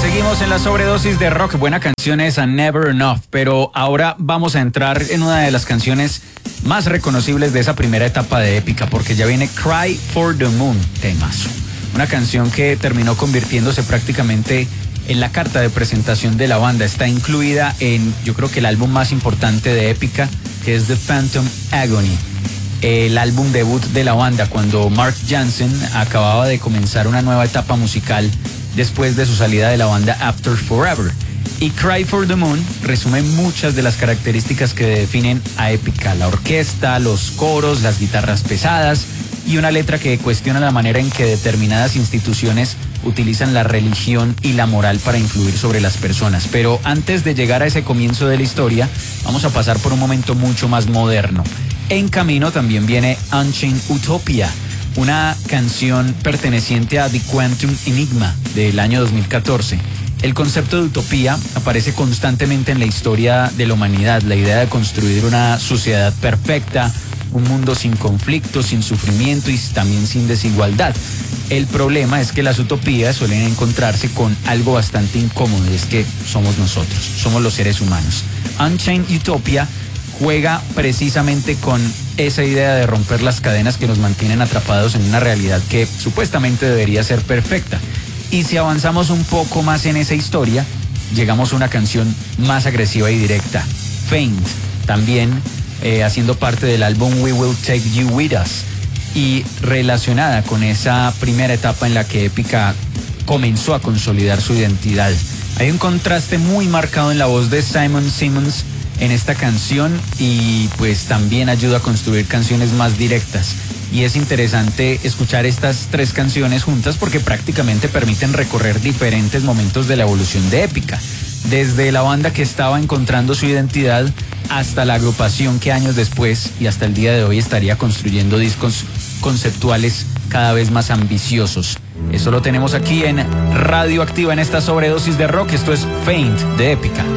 Seguimos en la sobredosis de rock. Buena canción esa, Never Enough. Pero ahora vamos a entrar en una de las canciones más reconocibles de esa primera etapa de Épica, porque ya viene Cry for the Moon, temazo. Una canción que terminó convirtiéndose prácticamente en la carta de presentación de la banda. Está incluida en, yo creo que el álbum más importante de Épica, que es The Phantom Agony, el álbum debut de la banda, cuando Mark Jansen acababa de comenzar una nueva etapa musical después de su salida de la banda After Forever. Y Cry for the Moon resume muchas de las características que definen a Épica: la orquesta, los coros, las guitarras pesadas y una letra que cuestiona la manera en que determinadas instituciones utilizan la religión y la moral para influir sobre las personas. Pero antes de llegar a ese comienzo de la historia, vamos a pasar por un momento mucho más moderno. En camino también viene Unchained Utopia, una canción perteneciente a The Quantum Enigma del año 2014. El concepto de utopía aparece constantemente en la historia de la humanidad, la idea de construir una sociedad perfecta, un mundo sin conflicto, sin sufrimiento y también sin desigualdad. El problema es que las utopías suelen encontrarse con algo bastante incómodo, y es que somos nosotros, somos los seres humanos. Unchained Utopia juega precisamente con esa idea de romper las cadenas que nos mantienen atrapados en una realidad que supuestamente debería ser perfecta. Y si avanzamos un poco más en esa historia, llegamos a una canción más agresiva y directa, Faint, también haciendo parte del álbum We Will Take You With Us y relacionada con esa primera etapa en la que Épica comenzó a consolidar su identidad. Hay un contraste muy marcado en la voz de Simon Simmons en esta canción y pues también ayuda a construir canciones más directas. Y es interesante escuchar estas tres canciones juntas porque prácticamente permiten recorrer diferentes momentos de la evolución de Épica, desde la banda que estaba encontrando su identidad hasta la agrupación que años después y hasta el día de hoy estaría construyendo discos conceptuales cada vez más ambiciosos. Eso lo tenemos aquí en Radio Activa en esta sobredosis de rock. Esto es Faint de Épica.